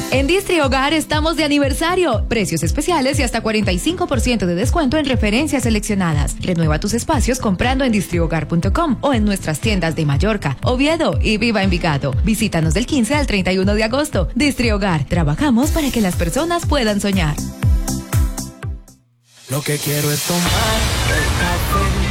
En Distri Hogar estamos de aniversario. Precios especiales y hasta 45% de descuento en referencias seleccionadas. Renueva tus espacios comprando en distrihogar.com o en nuestras tiendas de Mallorca, Oviedo y Viva Envigado. Visítanos del 15 al 31 de agosto. Distri Hogar. Trabajamos para que las personas puedan soñar. Lo que quiero es tomar el café